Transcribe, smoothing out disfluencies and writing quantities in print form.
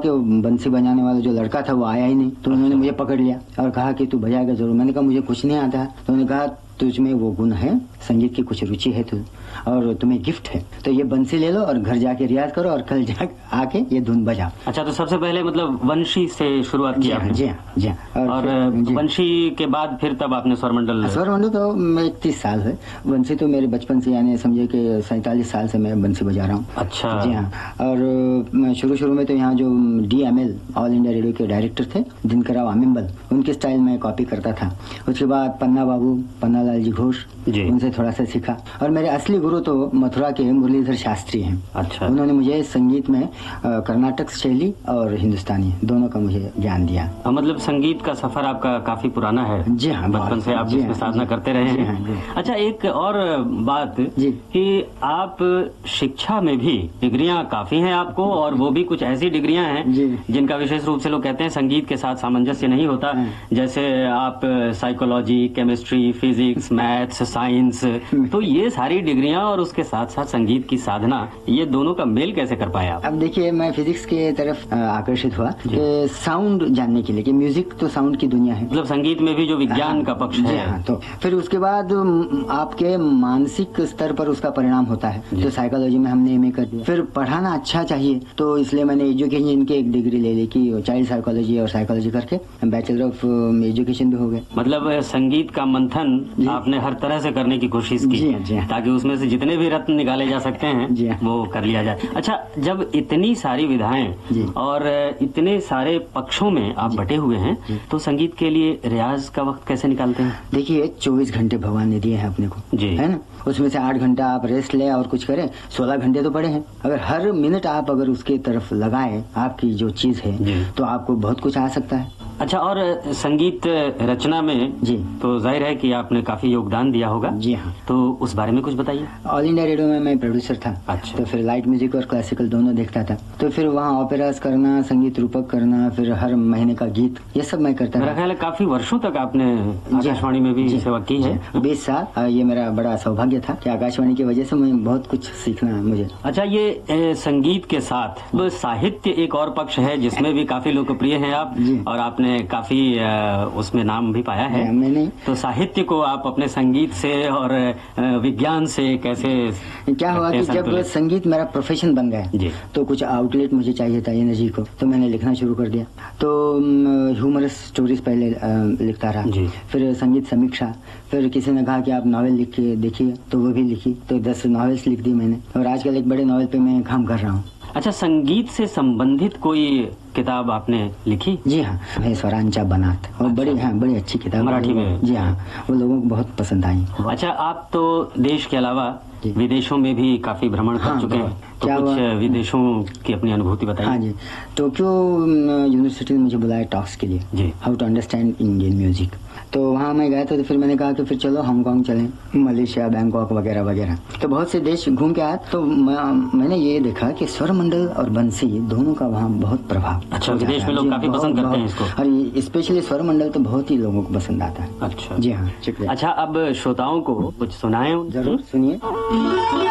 कि बंसी बजाने वाला जो लड़का था वो आया ही नहीं, तो उन्होंने मुझे पकड़ लिया और कहा कि तू बजाएगा जरूर। मैंने कहा मुझे कुछ नहीं आता है। तो उन्होंने कहा तुझमें वो गुण है, संगीत की कुछ रुचि है तू, और तुम्हें गिफ्ट है, तो ये बंसी ले लो और घर जाके रियाज करो और कल जा आके ये धुन बजाओ। अच्छा, तो सबसे पहले मतलब वंशी से शुरुआत की आपने? जी हाँ। और वंशी के बाद फिर तब आपने स्वरमंडल? स्वरमंडल तो मैं 30 साल है, वंशी तो मेरे बचपन से, यानी समझे कि 47 साल से मैं बंसी बजा रहा हूँ। अच्छा। जी हाँ। और शुरू में तो यहाँ जो DML ऑल इंडिया रेडियो के डायरेक्टर थे दिनकरराव आमिंबल, उनके स्टाइल में कॉपी करता था। उसके बाद पन्ना बाबू, पन्ना लाल जी घोष, उनसे थोड़ा सा सीखा। और मेरे असली गुरु तो मथुरा के मुरलीधर शास्त्री हैं। अच्छा। उन्होंने मुझे संगीत में कर्नाटक शैली और हिंदुस्तानी दोनों का मुझे ज्ञान दिया। मतलब संगीत का सफर आपका काफी पुराना है। जी हाँ, बचपन से आप इसमें साधना करते रहे हैं। अच्छा, एक और बात कि आप शिक्षा में भी डिग्रियां काफी हैं आपको, और वो भी कुछ ऐसी डिग्रियां हैं जिनका विशेष रूप से लोग कहते हैं संगीत के साथ सामंजस्य नहीं होता। जैसे आप psychology, chemistry, physics, maths, science, तो ये सारी डिग्रियां और उसके साथ साथ संगीत की साधना, ये दोनों का मेल कैसे कर पाए आप? अब देखिए, मैं फिजिक्स के तरफ आकर्षित हुआ कि साउंड जानने के लिए, कि म्यूजिक तो साउंड की दुनिया है, मतलब संगीत में भी जो विज्ञान का पक्ष है। तो फिर उसके बाद आपके मानसिक स्तर पर उसका परिणाम होता है, तो साइकोलॉजी में हमने MA कर दिया। फिर पढ़ाना अच्छा चाहिए, तो इसलिए मैंने एजुकेशन की एक डिग्री ले ली कि चाइल्ड साइकोलॉजी और साइकोलॉजी करके बैचलर ऑफ एजुकेशन भी हो गए। मतलब संगीत का मंथन आपने हर तरह से करने की कोशिश की, ताकि उसमें से जितने भी रत्न निकाले जा सकते हैं वो कर लिया जाए। अच्छा, जब इतनी सारी विधाएं और इतने सारे पक्षों में आप बटे हुए हैं, तो संगीत के लिए रियाज का वक्त कैसे निकालते हैं? देखिए, 24 घंटे भगवान ने दिए हैं अपने को, है ना। उसमें से 8 घंटा आप रेस्ट ले और कुछ करें, 16 घंटे तो पड़े हैं। अगर हर मिनट आप अगर उसके तरफ लगाए आपकी जो चीज है, तो आपको बहुत कुछ आ सकता है। अच्छा, और संगीत रचना में तो जाहिर है कि आपने काफी योगदान दिया होगा। जी हाँ। तो उस बारे में कुछ बताइए। ऑल इंडिया रेडियो में मैं प्रोड्यूसर था। अच्छा। तो फिर लाइट म्यूजिक और क्लासिकल दोनों देखता था, तो फिर वहाँ ऑपेरास करना, संगीत रूपक करना, फिर हर महीने का गीत, ये सब मैं करता था। मेरा ख्याल है काफी वर्षों तक आपने आकाशवाणी में भी सेवा की है। 20 साल। ये मेरा बड़ा सौभाग्य था कि आकाशवाणी की वजह से मैं बहुत कुछ सीखना है मुझे। अच्छा, ये संगीत के साथ साहित्य एक और पक्ष है जिसमें भी काफी लोकप्रिय हैं आप, और आपने काफी उसमें नाम भी पाया है। मैंने तो साहित्य को आप अपने संगीत से और विज्ञान से कैसे? क्या हुआ कि जब संगीत मेरा प्रोफेशन बन गया, तो कुछ आउटलेट मुझे चाहिए था एनर्जी को, तो मैंने लिखना शुरू कर दिया। तो ह्यूमरस स्टोरीज पहले लिखता रहा, फिर संगीत समीक्षा, फिर किसी ने कहा कि आप नॉवेल लिख के देखिए, तो वो भी लिखी, तो 10 नॉवेल्स लिख दी मैंने, और आजकल एक बड़े नॉवेल पे मैं काम कर रहा हूँ। अच्छा, संगीत से संबंधित कोई किताब आपने लिखी? जी हाँ, है स्वरांचा बनात, और बड़ी अच्छी किताब मराठी में। जी हाँ, वो लोगों को बहुत पसंद आई। अच्छा, आप तो देश के अलावा विदेशों में भी काफी भ्रमण कर चुके हैं, तो कुछ विदेशों की अपनी अनुभूति बताइए। हाँ जी, टोक्यो यूनिवर्सिटी ने मुझे बुलाया टॉक्स के लिए, how to understand Indian music. तो वहाँ मैं गया था, तो फिर मैंने कहा कि फिर चलो हांगकांग चलें, मलेशिया, बैंकॉक वगैरह वगैरह, तो बहुत से देश घूम के आया। तो मैंने ये देखा कि स्वरमंडल और बंसी दोनों का वहाँ बहुत प्रभाव। अच्छा, विदेश में लोग काफी पसंद करते हैं इसको, और स्पेशली स्वरमंडल तो बहुत ही लोगों को पसंद आता है। अच्छा। जी हाँ। अच्छा, अब श्रोताओं को कुछ सुनाएं। जरूर सुनिए।